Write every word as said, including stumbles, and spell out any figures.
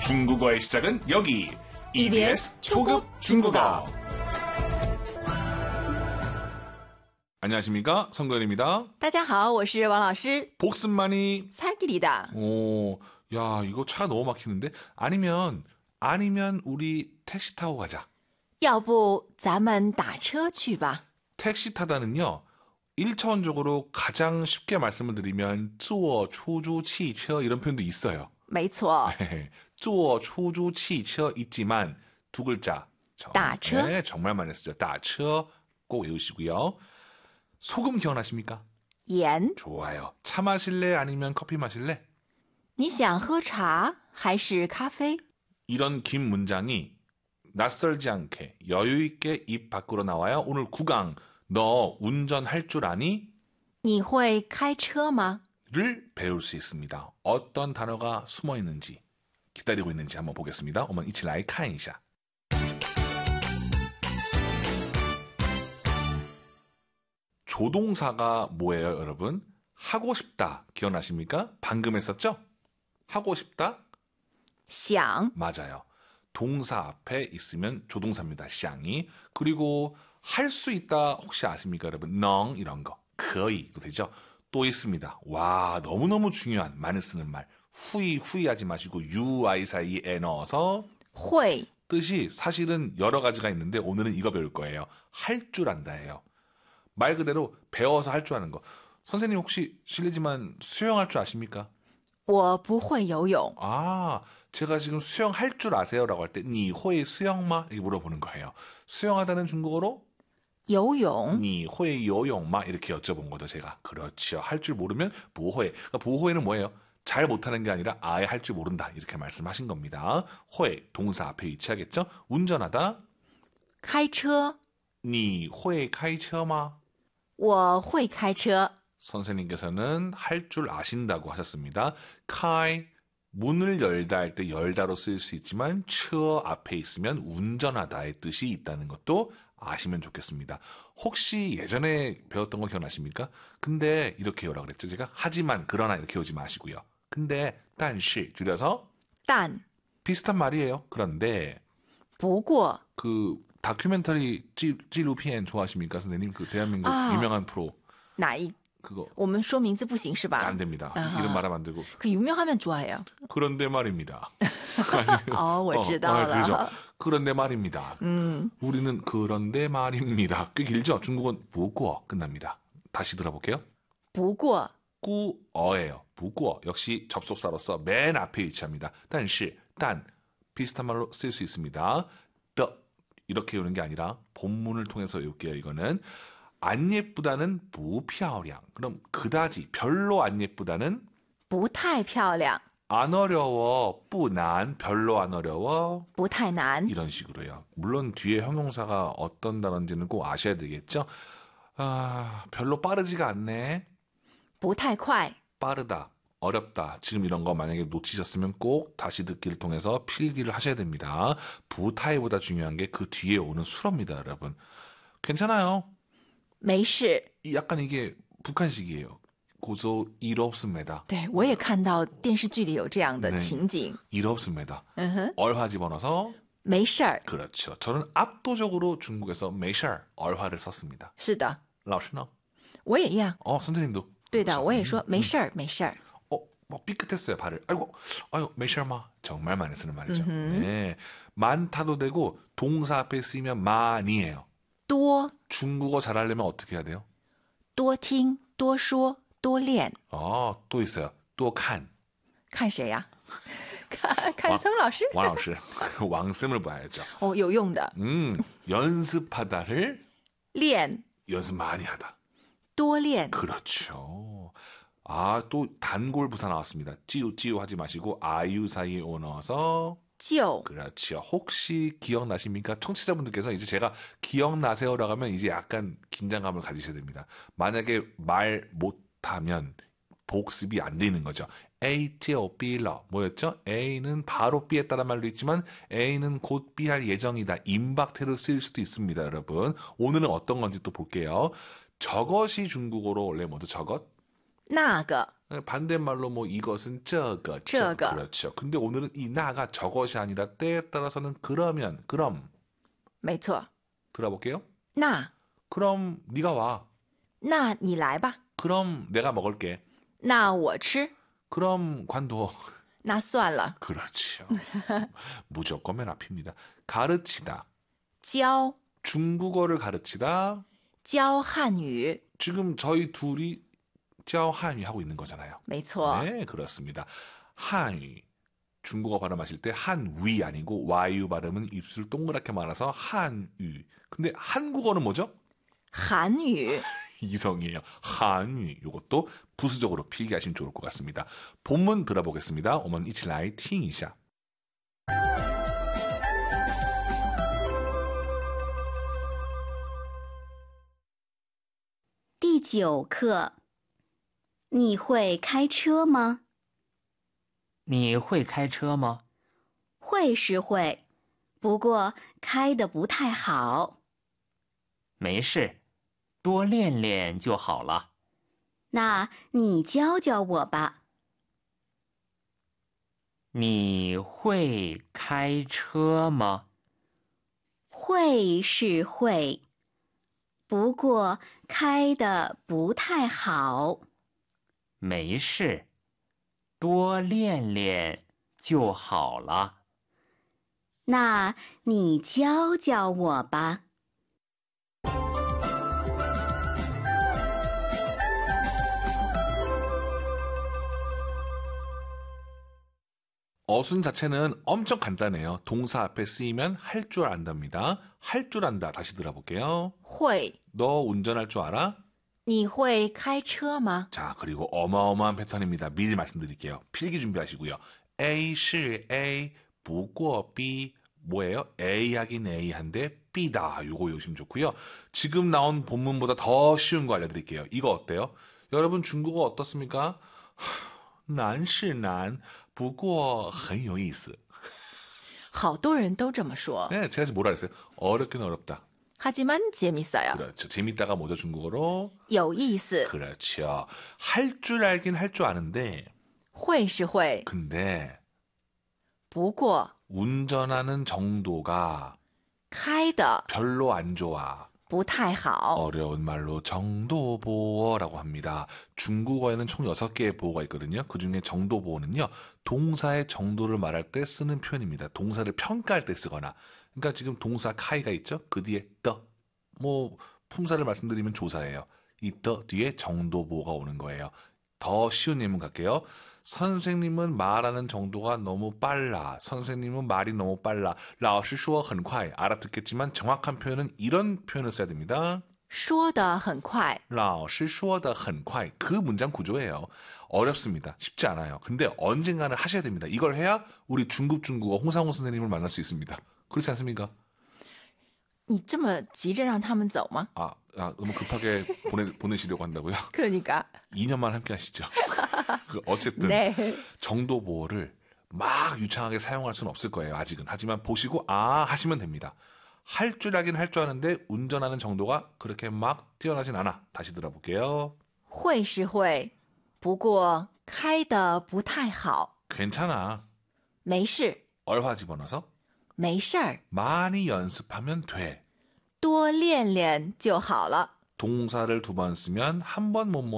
중국어의 시작은 여기 이비에스 초급 중국어. 안녕하십니까, 성도현입니다. 大家好，我是王老师。 복습만이. 살길이다. 오, 야, 이거 차 너무 막히는데? 아니면 아니면 우리 택시 타고 가자. 要不咱们打车去吧。 택시 타다는요, 일차원적으로 가장 쉽게 말씀을 드리면 坐出租汽车 이런 표현도 있어요. 没错。 坐出租汽车 있지만 두 글자. 打车. 네, 정말 많이 쓰죠. 打车 꼭 외우시고요. 소금 기억나십니까? 盐. 좋아요. 차 마실래 아니면 커피 마실래? 你想喝茶还是咖啡? 이런 긴 문장이 낯설지 않게 여유 있게 입 밖으로 나와요. 오늘 구강, 너 운전할 줄 아니? 你会开车吗? 를 배울 수 있습니다. 어떤 단어가 숨어 있는지, 기다리고 있는지 한번 보겠습니다. 我们一起来看一下. 조동사가 뭐예요, 여러분? 하고 싶다. 기억나십니까? 방금 했었죠? 하고 싶다? 想. 맞아요. 동사 앞에 있으면 조동사입니다. 想이. 그리고 할 수 있다 혹시 아십니까, 여러분? 能 이런 거. 可以도 되죠? 또 있습니다. 와, 너무너무 중요한 많이 쓰는 말. 후이 후이하지 마시고 유아이 사이에 넣어서 会. 뜻이 사실은 여러 가지가 있는데 오늘은 이거 배울 거예요. 할 줄 안다예요. 말 그대로 배워서 할 줄 아는 거. 선생님 혹시 실례지만 수영할 줄 아십니까? 我不会游泳. 아, 제가 지금 수영할 줄 아세요? 라고 할 때 니 회 수영마? 이렇게 물어보는 거예요. 수영하다는 중국어로 游泳. 니 회游泳마? 이렇게 여쭤본 거죠, 제가. 그렇죠. 할 줄 모르면 보호해. 그러니까 보호해는 뭐예요? 잘 못하는 게 아니라 아예 할 줄 모른다. 이렇게 말씀하신 겁니다. 회, 동사 앞에 위치하겠죠? 운전하다. 开车. 니 회开车마? 我会开车. 선생님께서는 할 줄 아신다고 하셨습니다. 카이, 문을 열다 할 때 열다로 쓰일 수 있지만 쳐 앞에 있으면 운전하다의 뜻이 있다는 것도 아시면 좋겠습니다. 혹시 예전에 배웠던 거 기억나십니까? 근데 이렇게 외우라고 그랬죠. 제가 하지만 그러나 이렇게 외우지 마시고요. 근데 但是 줄여서 但. 비슷한 말이에요. 그런데 不过. 그 다큐멘터리 纪, 纪录片 좋아하십니까, 선생님? 그 대한민국 아, 유명한 프로. 哪一? 그거. 我们说名字不行是吧? 안 됩니다. 아하. 이름 말하면 안 되고. 그 유명하면 좋아해요. 그런데 말입니다. 어, 我知道了. 어, 그렇죠. 그런데 말입니다. 음. 우리는 그런데 말입니다. 꽤 길죠? 중국은 不过 끝납니다. 다시 들어볼게요. 不过. 꾸어예요. 不过 역시 접속사로서 맨 앞에 위치합니다. 但是, 단 비슷한 말로 쓸 수 있습니다. the 이렇게 외우는 게 아니라 본문을 통해서 외울게요. 이거는 안 예쁘다는 不漂亮. 그럼 그다지 별로 안 예쁘다는 不太漂亮. 안 어려워, 不难, 별로 안 어려워, 不太难. 이런 식으로요. 물론 뒤에 형용사가 어떤 단어인지는 꼭 아셔야 되겠죠. 아, 별로 빠르지가 않네. 不太快. 빠르다, 어렵다. 지금 이런 거 만약에 놓치셨으면 꼭 다시 듣기를 통해서 필기를 하셔야 됩니다. 부타이보다 중요한 게 그 뒤에 오는 수어입니다, 여러분. 괜찮아요. 没事. 약간 이게 북한식이에요. 고소 일 없습니다. 对，我也看到电视剧里有这样的 네. 情景. 일 없습니다. 으흠. 얼화 집어넣어서 没事儿. 그렇죠. 저는 압도적으로 중국에서 没事儿 얼화를 썼습니다. 是的， 老师呢? 我也一样. 어, 선생님도. 对的， 그렇죠. 我也说没事儿，没事儿. 어, 뭐 삐끗했어요, 발을. 아이고, 아유, 没事儿마. 정말 많이 쓰는 말이죠. 네. 많다도 되고 동사 앞에 쓰이면 많이에요. 多. 중국어 잘하려면 어떻게 해야 돼요? 多听，多说，多练. 어, 또 있어요. 또 칸. 看谁呀？看看曾老师. 왕老师. 왕쌤을 봐야죠. 어, 有用的. 음, 연습하다를 练. 연습 많이 하다. 多练. 그렇죠. 아, 또 단골 부사 나왔습니다. 찌우 찌우 하지 마시고 아유 사이에 오 넣어서 就. 그렇죠. 혹시 기억나십니까? 청취자분들께서 이제 제가 기억나세요라고 하면 이제 약간 긴장감을 가지셔야 됩니다. 만약에 말 못하면 복습이 안 되는 거죠. A, T, O, B러 뭐였죠? A는 바로 B에 따른 말도 있지만 A는 곧 B 할 예정이다. 임박태로 쓰일 수도 있습니다, 여러분. 오늘은 어떤 건지 또 볼게요. 저것이 중국어로 원래 뭐죠? 저것? 那个 반대말로 뭐 이것은 这个, 这个. 그렇죠. 근데 오늘은 이 나가 저것이 아니라 때에 따라서는 그러면, 그럼 没错 들어볼게요. 那 그럼 네가 와. 那你来吧 그럼 내가 먹을게. 那我吃 그럼 관둬. 那算了 그렇죠. 무조건 맨 앞입니다. 가르치다. 教 중국어를 가르치다. 教汉语 지금 저희 둘이 教 한유 하고 있는 거잖아요. 没错 네, 그렇습니다. 한유. 중국어 발음하실 때 한위 아니고 와유 발음은 입술 동그랗게 말아서 한유. 근데 한국어는 뭐죠? 韩语 이성이에요. 한유. 이것도 부수적으로 필기하시면 좋을 것 같습니다. 본문 들어보겠습니다. 我们一起来听一下. 第九课，你会开车吗？ 你会开车吗？ 会是会，不过开得不太好。 没事，多练练就好了。 那你教教我吧。 你会开车吗？ 会是会，不过开得不太好。 没事，多练练就好了。 那你教教我吧。 어순 자체는 엄청 간단해요. 동사 앞에 쓰이면 할 줄 안답니다. 할 줄 안다. 다시 들어볼게요. 会 너 운전할 줄 알아? 你会开车吗 자, 그리고 어마어마한 패턴입니다. 미리 말씀드릴게요. 필기 준비하시고요. A 是 A, 不过 B 뭐예요? A 하긴 A한데 B다. 요거 외우시면 좋고요. 지금 나온 본문보다 더 쉬운 거 알려드릴게요. 이거 어때요? 여러분 중국어 어떻습니까? 难是难, 不过很有意思. 好多人都这么说 네, 제가 지금 뭐라 그랬어요? 어렵긴 어렵다. 하지만 재밌어요 그렇죠. 재밌다가 뭐죠, 중국어로? 有意思 그렇죠. 할 줄 알긴 할 줄 아는데, 会是会 근데 不过 운전하는 정도가 开的 별로 안 좋아. 不太好 어려운 말로 정도보어라고 합니다. 중국어에는 총 여섯 개의 보어가 있거든요. 그중에 정도보어는요. 동사의 정도를 말할 때 쓰는 표현입니다. 동사를 평가할 때 쓰거나. 그러니까 지금 동사 카이가 있죠. 그 뒤에 더. 뭐 품사를 말씀드리면 조사예요. 이 더 뒤에 정도보어가 오는 거예요. 더 쉬운 예문 갈게요. 선생님은 말하는 정도가 너무 빨라. 선생님은 말이 너무 빨라. 老师说很快. 알아듣겠지만 정확한 표현은 이런 표현을 써야 됩니다. 说的很快老师说的很快. 그 문장 구조예요. 어렵습니다. 쉽지 않아요. 근데 언젠가는 하셔야 됩니다. 이걸 해야 우리 중급 중국어 홍상호 선생님을 만날 수 있습니다. 그렇지 않습니까? 你这么急着让他们走吗 아, 아 너무 급하게 보내, 보내시려고 한다고요? 그러니까 이 년만 함께 하시죠. 그 어쨌든 네 정도보어를 막 유창하게 사용할 수는 없을 거예요. 아직은. 하지만 보시고 아 하시면 됩니다. 할 줄 알긴 할 줄 아는데 운전하는 정도가 그렇게 막 뛰어나진 않아. 다시 들어볼게요. 会是会不过开的不太好 괜찮아. 没事 얼화 집어넣어서 没事儿 많이 연습하면 돼. 多练练就好了 동사를 두 번 쓰면 한 번 못